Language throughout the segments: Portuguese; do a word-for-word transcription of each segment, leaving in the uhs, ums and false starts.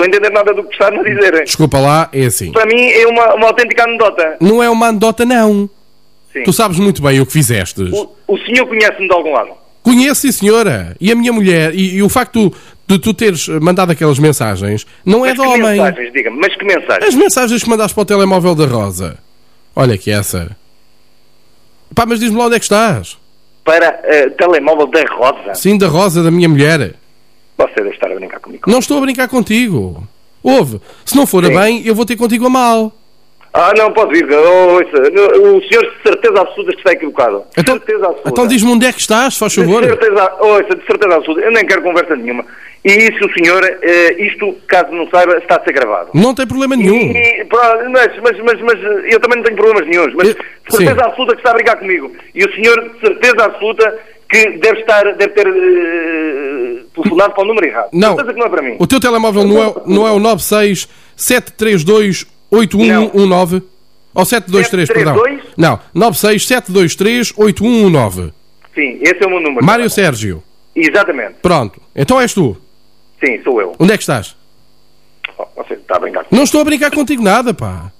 Não entender nada do que está a dizer. Desculpa lá, é assim. Para mim é uma, uma autêntica anedota. Não é uma anedota, não. Sim. Tu sabes muito bem o que fizeste. O, o senhor conhece-me de algum lado? Conheço, sim, senhora. E a minha mulher. E, e o facto de tu teres mandado aquelas mensagens não é Mas de que homem. mensagens, diga-me, mas que mensagens? As mensagens que mandaste para o telemóvel da Rosa. Olha que essa. Pá, mas diz-me lá onde é que estás. Para o uh, telemóvel da Rosa? Sim, da Rosa, da minha mulher. Você deve estar a brincar comigo. Não estou a brincar contigo. Ouve, se não for a Sim. bem, eu vou ter contigo a mal. Ah, não, pode vir. Oh, o senhor de certeza absoluta que está equivocado. Então, certeza absoluta. então diz-me onde é que estás, faz favor. De certeza, oh, de certeza absoluta. Eu nem quero conversa nenhuma. E isso, o senhor, eh, isto, caso não saiba, está a ser gravado. Não tem problema nenhum. E, pronto, mas, mas, mas, mas eu também não tenho problemas nenhuns. Mas Eu- de certeza sim. absoluta que está a brigar comigo. E o senhor, de certeza absoluta, que deve estar, deve ter eh, telefonado para o número errado. Não. Certeza que não é para mim. O teu telemóvel não é, não é o nove seis sete três dois oito um um nove? Ou sete dois três, sete três perdão. dois? Não, nove seis sete dois três oito um um nove. Sim, esse é o meu número. Mário Sérgio. Exatamente. Pronto. Então és tu. Sim, sou eu. Onde é que estás? Oh, você está a brincar. Não estou a brincar contigo nada, pá.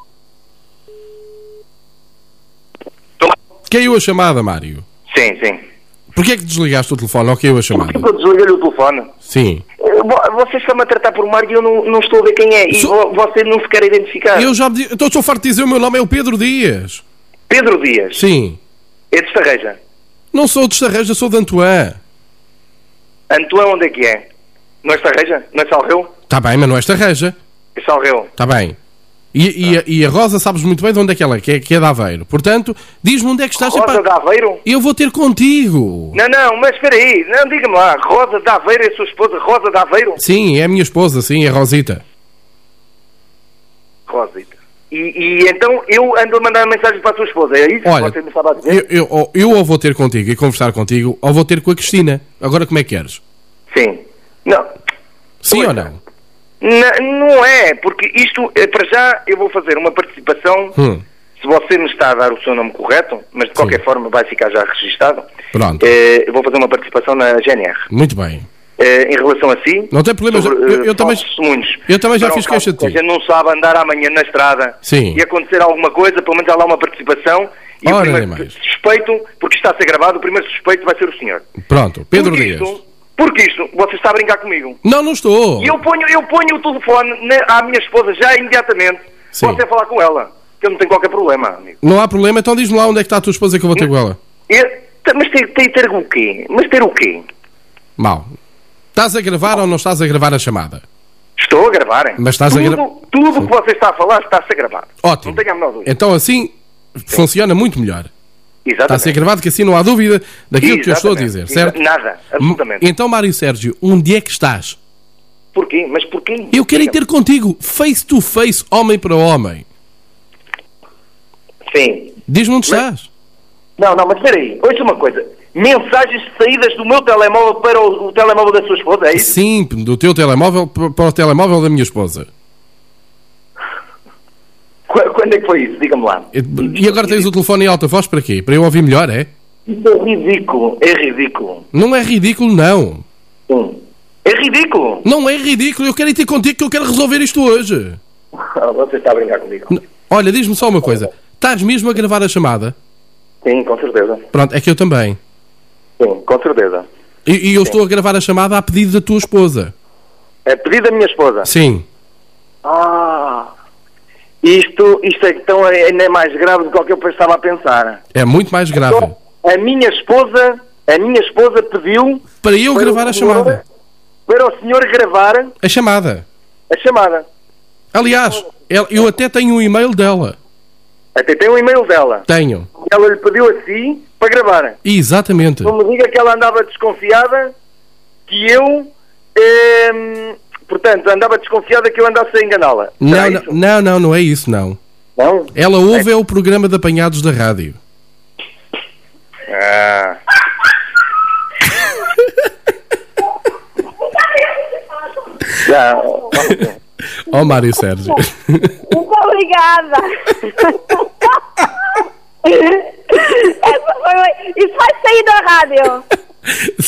Caiu a chamada, Mário. Sim, sim. Porquê é que desligaste o telefone ou caiu a chamada? Porque eu desliguei-lhe o telefone. Sim. Eh, vo- Vocês estão-me a tratar por Mário e eu não, não estou a ver quem é. E Sou- vo- você não se quer identificar. Eu já me di- então estou farto de dizer o meu nome é o Pedro Dias. Pedro Dias. Sim. É de Estarreja. Não sou de Estarreja, sou de Antoine. Antoine, onde é que é? Não é Estarreja? Não é Salreu? Está bem, mas não é Estarreja. É Salreu. Está bem. E, e a, e a Rosa sabes muito bem de onde é que ela é, que é, que é de Aveiro. Portanto, diz-me onde é que estás. Rosa Epá, de Aveiro? eu vou ter contigo. Não, não, mas espera aí. Não, diga-me lá. Rosa de Aveiro é a sua esposa? Rosa de Aveiro? Sim, é a minha esposa, sim, é a Rosita. Rosita. E, e então eu ando a mandar mensagens para a sua esposa. É isso Olha, que você me estava a dizer? eu, eu, ou- eu ou vou ter contigo e conversar contigo, ou vou ter com a Cristina. Agora como é que queres? Sim. Não. Sim Pois. ou não? Não, não é, porque isto, eh, para já, eu vou fazer uma participação, Hum. se você me está a dar o seu nome correto, mas de qualquer forma vai ficar já registado. Pronto. Eh, eu vou fazer uma participação na G N R. Muito bem. Eh, em relação a si, Não tem problema, sobre, eu- eh, eu também- falsos testemunhos. eu também já Para o fiz caso queixa de que ti. A gente não sabe andar amanhã na estrada Sim. e acontecer alguma coisa, pelo menos há lá uma participação. E Ora, o primeiro nem mais. suspeito, porque está a ser gravado, o primeiro suspeito vai ser o senhor. Pronto, Pedro porque Dias. Isto, porque isto, você está a brincar comigo. Não, não estou. E eu ponho, eu ponho o telefone na- à minha esposa já imediatamente. Sim. Você falar com ela. Que eu não tenho qualquer problema, amigo. Não há problema, então diz-me lá onde é que está a tua esposa que eu vou ter com ela. Eu- tá, mas tem, tem ter o quê? Mas ter o quê? Mal. Estás a gravar ou não estás a gravar a chamada? Estou a gravar, hein? Mas estás a tudo, gra- Tudo o que você está a falar está a ser gravado. Ótimo. Não tenho a menor dúvida. Então assim funciona muito melhor. Está a Exatamente. ser gravado que assim não há dúvida daquilo que eu estou a Exatamente. dizer, certo? Exa- Nada, absolutamente. Então, Mário Sérgio, onde é que estás? Porquê? Mas porquê? Eu quero ir Diga-me. ter contigo, face to face, homem para homem. Sim. Diz-me onde Mas- estás. Não, não, mas espera aí. Ouça uma coisa. Mensagens saídas do meu telemóvel para o, o telemóvel da sua esposa, é isso? Sim, do teu telemóvel p- para o telemóvel da minha esposa. Qu- Quando é que foi isso? Diga-me lá. E e agora tens o telefone em alta voz para quê? Para eu ouvir melhor, é? Isso é ridículo. É ridículo. Não é ridículo, não. Sim. É ridículo. Não é ridículo, eu quero ir ter contigo que eu quero resolver isto hoje. Você está a brincar comigo. N- Olha, diz-me só uma coisa. Estás mesmo a gravar a chamada? Sim, com certeza. Pronto, é que eu também. Sim, com certeza. E, e eu estou a gravar a chamada a pedido da tua esposa. É pedido da minha esposa. Sim. Ah. Isto, isto é então ainda é mais grave do que eu estava a pensar. É muito mais grave. Então, a minha esposa, a minha esposa pediu Para eu para gravar o a senhor- chamada. para o senhor gravar A chamada. a chamada. Aliás, ela- eu até tenho o e-mail dela. Até tem um e-mail dela. Tenho. Ela lhe pediu assim para gravar. Exatamente. Não me diga que ela andava desconfiada que eu, ehm, portanto, andava desconfiada que eu andasse a enganá-la. Não, Será não, isso? não, não, não é isso, não. Não? Ela ouve é o programa de apanhados da rádio. Ah. Já, Ó Mário Sérgio. Muito obrigada. Essa foi... Isso vai sair da rádio.